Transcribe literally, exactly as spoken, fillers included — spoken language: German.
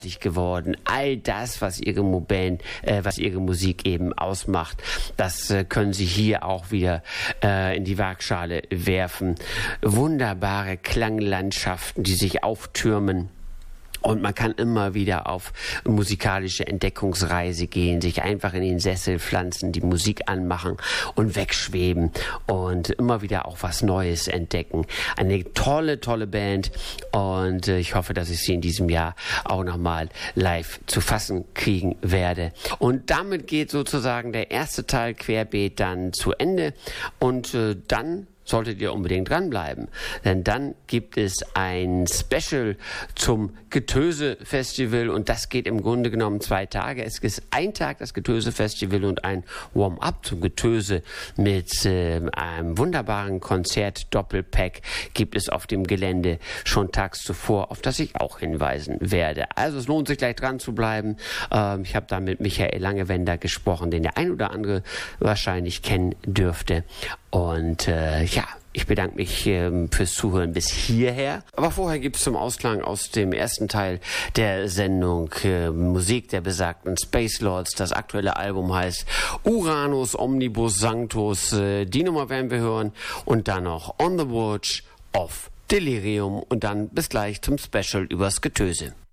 geworden. All das, was ihre Band, äh, was ihre Musik eben ausmacht, das äh, können Sie hier auch wieder äh, in die Waagschale werfen. Wunderbare Klanglandschaften, die sich auftürmen. Und man kann immer wieder auf musikalische Entdeckungsreise gehen, sich einfach in den Sessel pflanzen, die Musik anmachen und wegschweben und immer wieder auch was Neues entdecken. Eine tolle, tolle Band und äh, ich hoffe, dass ich sie in diesem Jahr auch nochmal live zu fassen kriegen werde. Und damit geht sozusagen der erste Teil Querbeet dann zu Ende und äh, dann solltet ihr unbedingt dranbleiben, denn dann gibt es ein Special zum Getöse-Festival und das geht im Grunde genommen zwei Tage. Es ist ein Tag das Getöse-Festival und ein Warm-up zum Getöse mit äh, einem wunderbaren Konzert-Doppelpack gibt es auf dem Gelände schon tags zuvor, auf das ich auch hinweisen werde. Also es lohnt sich gleich dran zu bleiben. Ähm, ich habe da mit Michael Langewender gesprochen, den der ein oder andere wahrscheinlich kennen dürfte. Und äh, ja, ich bedanke mich ähm, fürs Zuhören bis hierher. Aber vorher gibt es zum Ausklang aus dem ersten Teil der Sendung äh, Musik der besagten Space Lords. Das aktuelle Album heißt Uranus Omnibus Sanctus. Äh, die Nummer werden wir hören. Und dann noch On the Verge of Delirium. Und dann bis gleich zum Special übers Getöse.